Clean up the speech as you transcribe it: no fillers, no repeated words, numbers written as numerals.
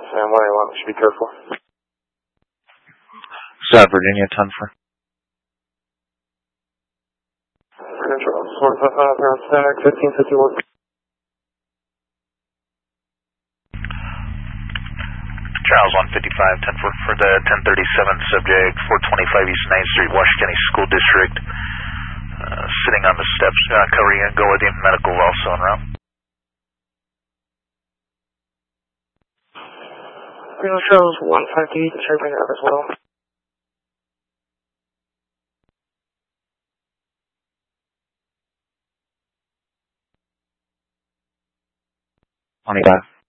San 181, should be careful. South Virginia, 10-4. Charles 155, 1551. Charles 155, 10-4 for the 1037 subject, 425 East 9th Street, Washington County School District. Sitting on the steps, covering and go with the medical also en route. Charles 158, checking out as well. $25.